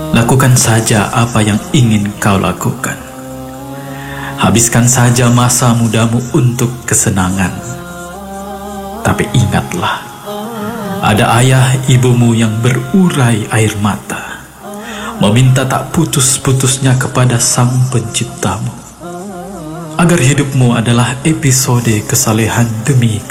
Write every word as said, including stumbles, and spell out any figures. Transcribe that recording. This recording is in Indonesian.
Lakukan saja apa yang ingin kau lakukan. Habiskan saja masa mudamu untuk kesenangan. Tapi ingatlah, ada ayah ibumu yang berurai air mata, meminta tak putus-putusnya kepada Sang Penciptamu, agar hidupmu adalah episode kesalehan demi